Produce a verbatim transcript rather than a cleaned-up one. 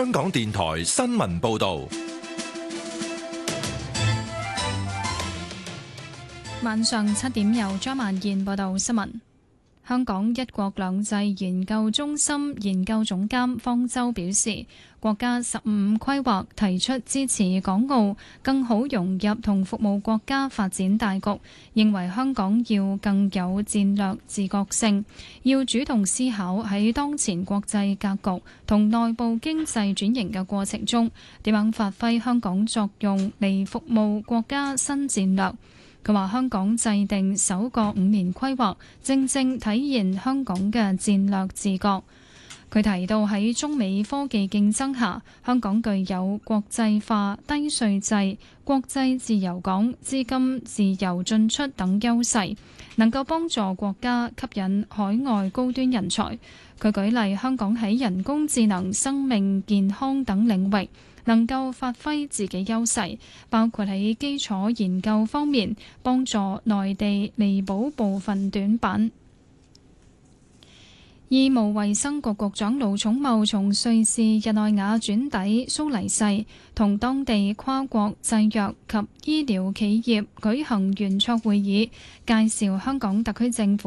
香港電台新聞報道。 晚上七點由張曼燕報道新聞。香港一國兩制研究中心研究總監方舟表示，國家十五五規劃提出支持港澳更好融入同服務國家發展大局，認為香港要更有戰略自覺性，要主動思考喺當前國際格局同內部經濟轉型嘅過程中，點樣發揮香港作用嚟服務國家新戰略。佢話香港制定首個五年規劃，正正體現香港嘅戰略自覺。佢提到喺中美科技競爭下，香港具有國際化、低稅制、國際自由港、資金自由進出等優勢，能夠幫助國家吸引海外高端人才。佢舉例，香港喺人工智能、生命健康等領域能夠發揮自己優勢，包括喺基礎研究方面幫助內地彌補部分短板。醫務衛生局局長盧寵茂從瑞士日內瓦轉抵蘇黎世，同當地跨國製藥及醫療企業舉行圓桌會議，介紹香港特區政府